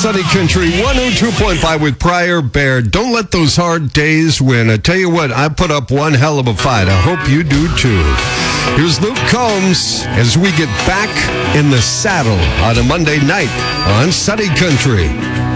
Sunny Country 102.5 with Pryor Bear. Don't let those hard days win. I tell you what, I put up one hell of a fight. I hope you do too. Here's Luke Combs as we get back in the saddle on a Monday night on Sunny Country.